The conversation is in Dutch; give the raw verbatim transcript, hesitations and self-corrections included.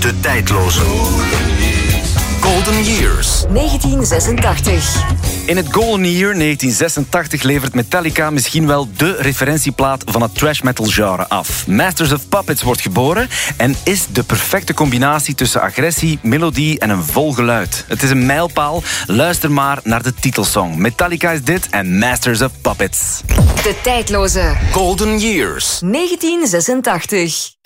De tijdloze. Golden Years. negentien zesentachtig. In het Golden Year negentien zesentachtig levert Metallica misschien wel de referentieplaat van het thrash metal genre af. Masters of Puppets wordt geboren en is de perfecte combinatie tussen agressie, melodie en een vol geluid. Het is een mijlpaal. Luister maar naar de titelsong. Metallica is dit en Masters of Puppets. De tijdloze. Golden Years. negentien zesentachtig.